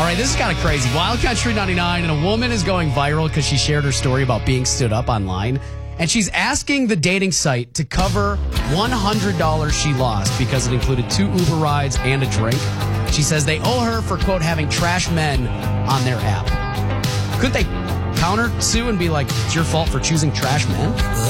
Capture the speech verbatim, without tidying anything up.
All right, this is kind of crazy. Wild Country ninety-nine, and a woman is going viral because she shared her story about being stood up online. And she's asking the dating site to cover one hundred dollars she lost because it included two Uber rides and a drink. She says they owe her for, quote, having trash men on their app. Could they counter sue and be like, it's your fault for choosing trash men?